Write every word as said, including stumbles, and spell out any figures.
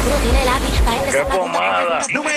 Uno tiene lápiz, caen ¡Qué desapacibles. pomada! Número